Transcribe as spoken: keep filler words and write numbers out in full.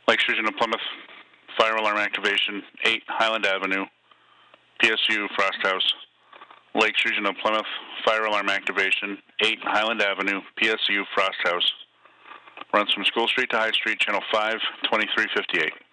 Lake Sturgeon of Plymouth, fire alarm activation, eight Highland Avenue, P S U Frost House. Lake Sturgeon of Plymouth, fire alarm activation, eight Highland Avenue, P S U Frost House. Runs from School Street to High Street, channel five, twenty-three fifty-eight.